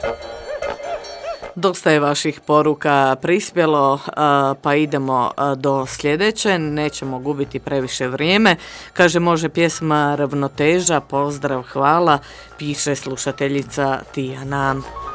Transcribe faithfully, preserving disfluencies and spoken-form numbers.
Dosta je vaših poruka prispjelo, pa idemo do sljedeće, nećemo gubiti previše vrijeme. Kaže, može pjesma Ravnoteža, pozdrav, hvala, piše slušateljica Tijana.